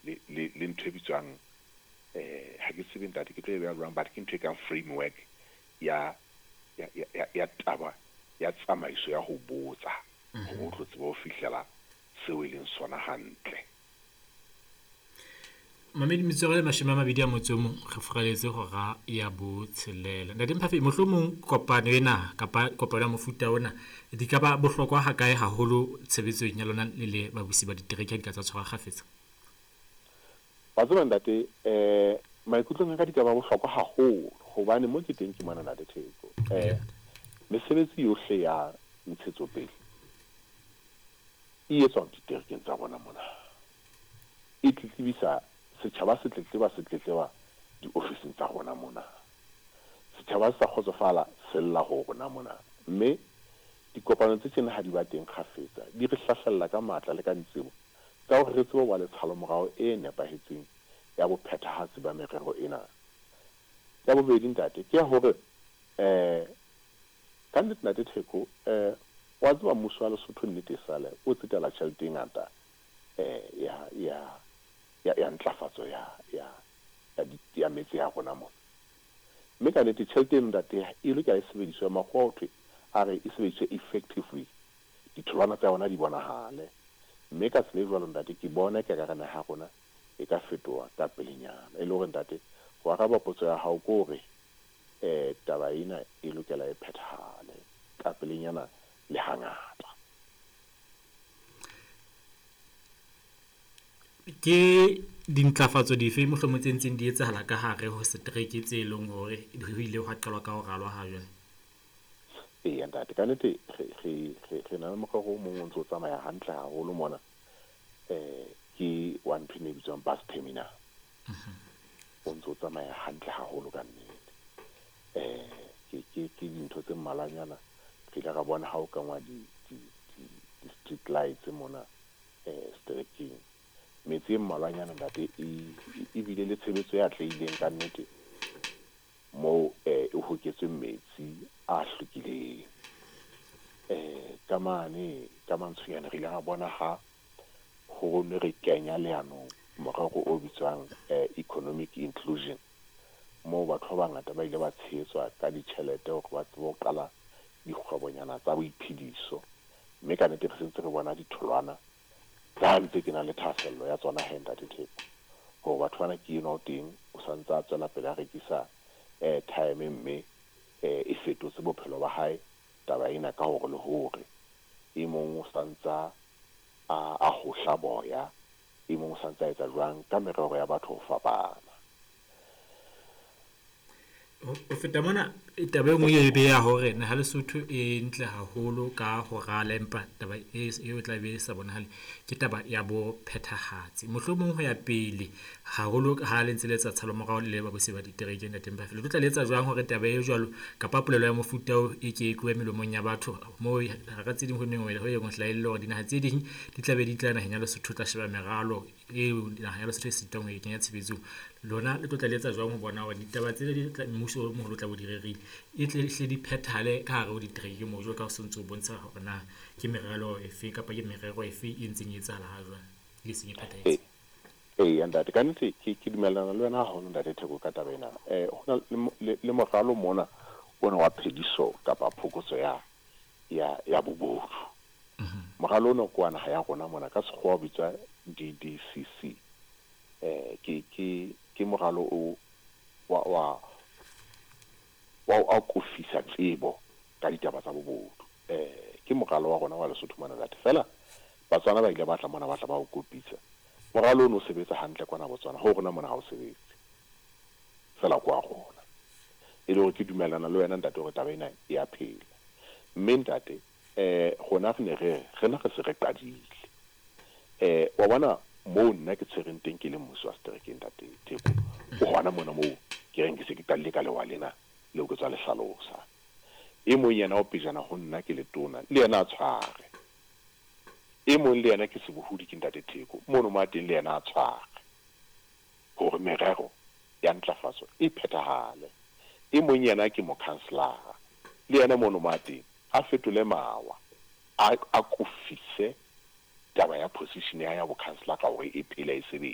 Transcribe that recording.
le ntho e bitswang ha ke tsebe ntate ke tlo e beha jwang but ke ntho e kang framework ya taba ya tsamaiso ya ho botsa ho tlo tseba ho fihlela seo e leng sona hantle. Mamedi metswere le mashome a mabedi a motso mo re foreletse hora ya botshelela ntate Mphafi mohlomong kopano ena kapa kopano ya mofuta ona di ka ba bohlokwa ha kae haholo tshebetsong ya lona le babusi ba ditereke di ka tsa tshwara kgafetsa. Wa tseba ntate maikutlong ka di ka ba bohlokwa haholo hobane mo ke teng ke mona ntate Theko mesebetsi yohle ya ntshetsopele e etswa diterekeng tsa bona mona e tlitlibisa setjhaba se tletleba di-ofising tsa rona mona setjhaba se sa kgotsofala sella ho rona mona mme dikopano tse tsena ha di ba teng kgafetsa di re hlahlella ka matla le ka ntsebo tsa hore re tsebe wa le tshalo morao e nepahetseng ya bophethahatsi ba merero ena ya bobedi ntate ke ya hore ka nnete ntate Theko wa tseba mmuso wa Lesotho nnete sale o tsetela tjhelete e ngata ya ntlafatso ya metsi ya rona mona mme ka nnete tjhelete eno ntate e lokela e sebediswe makgwa thwe a re e sebediswe effectively ditholwana tsa yona di bonahale mme ka tsela e jwalo ntate ke bona ke ka kana ha rona e ka fetoha ka pelenyana e le hore ntate go araba potso ya hao ko re taba ena e lokela e phethahale ka pelenyana le hangata. Ke dintlafatso dife mohlomong tse ntseng di etsahala ka hare ho setereke tse leng hore ho ile ho qalwa ka ho ralwa ha jwale. Ntate ka nnete re na le mokgwa o mong o ntso tsamaya hantle haholo mona ke one pin e bitswang bus terminal o ntso tsamaya hantle haholo ka nnete ke dintho tse mmalanyana ke tla ga bona ha o ka ngwa di street lights mona seterekeng metsi e mmalwanyana ntate e bile le tshebetso ya tlileng ka nnete mo e hoketsweng metsi a hlokileng ka mantswenyana re ile ra bona ha ho ne re kenya leano morero o bitswang economic inclusion mo batho ba bangata ba ile ba tshehetswa ka ditjhelete hore ba tsebe ho qala dikgwebonyana tsa boiphediso mme ka nnete re sentse re bona ditholwana tsa ntse ke na le thahasello ya tsona ntate Theko hore batho bana ke eno teng o santse a tswela pele a rekisa time mme e fetotse bophelo ba hae taba ena ka hore le hore e mong o santsa a hohla boya e mong o santsa etsa jwang ka merero ya batho ho fapana ho feta mona taba e nngwe e beha hore naha Lesotho e ntle haholo ka ho rala empa taba e tla be sa bonahale ke taba ya bo phethahatsi mohlomong ho ya pele haholo ha le ntse le tsa tshalo morao le ba bose ba ditereke ntate Mphafi le tla le etsa jwang hore taba e jwalo kapa polelo ya mofuta o e ke ekwe melomong ya batho mo ha tse ding ho neng ho ye go hlaello hore dinaha tse ding di tla be di tla naheng ya Lesotho tla sheba meralo e naha ya Lesotho e sitang ho e kenya tshebetsong lona le tla le etsa jwang ho bona hore ditaba tse di tla mmuso o moholo tla bo di rerile e tle di phethale ka hare ho ditereke mo jwa ka ho sontso o bontsha hore na ke meralo efe kapa ke merero efe e ntseng e etsahala ha jwale le senye phethahetse ntate ka nnete ke dumellana le wena ha ho ntate Theko ka taba ena ho na le moralo mona ona wa phediso kapa phokotso ya bobodu moralo ona ko ana ha ya rona mona ka sekgowa bitsa DDCC ke moralo o wa kofisa tsebo ka ditaba tsa bobodu ke moralo wa rona wa Lesotho mona ntate fela Batswana ba ile batla mona batla ba o kopisa moralo o sebetsa hantle kwana Botswana ho rona mona ha o sebetse fela kwa rona e le hore ke dumellana le wena ntate hore taba ena e a phela mme ntate gona re se re qadile wa bona mo nna ke tsereng teng ke le mmuso wa seterekeng ntate Theko o hona mona mo ke reng ke se ke qadile ka lewa lena le go tswa le hlalosa e mong yena o pejana ho nna ke le tona le yena a tshware e mong le yena ke sebohudi ke ntate Theko mono ma teng le yena a tshware hore merero ya ntlafatso e phethahale e mong yena ke mo counselor le yena mono ma teng a fetole mawa a kofise taba ya position ya bo counselor ka hore e phela e sebetsa